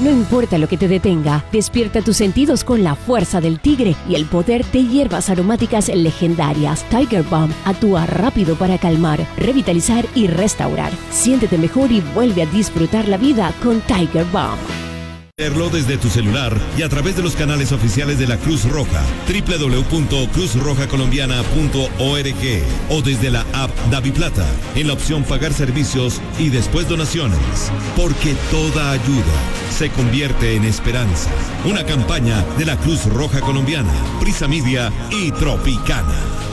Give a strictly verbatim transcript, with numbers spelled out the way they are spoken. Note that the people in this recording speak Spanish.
No importa lo que te detenga, despierta tus sentidos con la fuerza del tigre y el poder de hierbas aromáticas legendarias. Tiger Balm actúa rápido para calmar, revitalizar y restaurar. Siéntete mejor y vuelve a disfrutar la vida con Tiger Balm. Verlo desde tu celular y a través de los canales oficiales de la Cruz Roja, doble u doble u doble u punto cruz roja colombiana punto org o desde la app DaviPlata, en la opción pagar servicios y después donaciones. Porque toda ayuda se convierte en esperanza. Una campaña de la Cruz Roja Colombiana, Prisa Media y Tropicana.